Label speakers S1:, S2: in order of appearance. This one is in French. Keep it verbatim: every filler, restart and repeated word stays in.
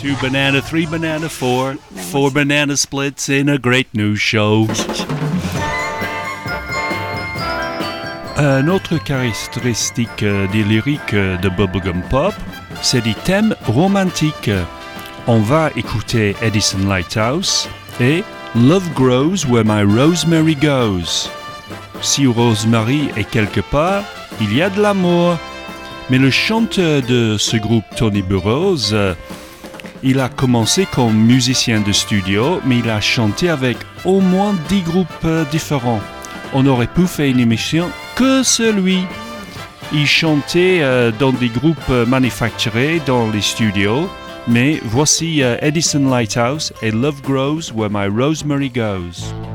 S1: Two banana, three banana, four. Four banana splits in a great new show. Une autre caractéristique des lyriques de Bubblegum Pop, c'est des thèmes romantiques. On va écouter Edison Lighthouse et Love Grows Where My Rosemary Goes. Si Rosemary est quelque part, il y a de l'amour. Mais le chanteur de ce groupe, Tony Burrows, euh, il a commencé comme musicien de studio, mais il a chanté avec au moins dix groupes euh, différents. On aurait pu faire une émission que celui. Il chantait euh, dans des groupes euh, manufacturés dans les studios, mais voici euh, Edison Lighthouse et Love Grows Where My Rosemary Goes.